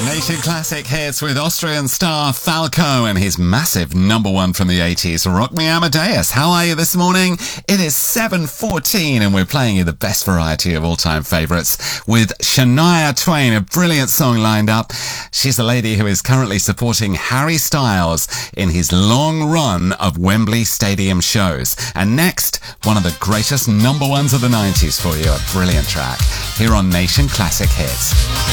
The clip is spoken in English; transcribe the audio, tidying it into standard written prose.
Nation Classic Hits with Austrian star Falco and his massive number one from the 80s, Rock Me Amadeus. How are you this morning? It is 7:14 and we're playing you the best variety of all-time favourites with Shania Twain, a brilliant song lined up. She's the lady who is currently supporting Harry Styles in his long run of Wembley Stadium shows. And next, one of the greatest number ones of the 90s for you, a brilliant track here on Nation Classic Hits.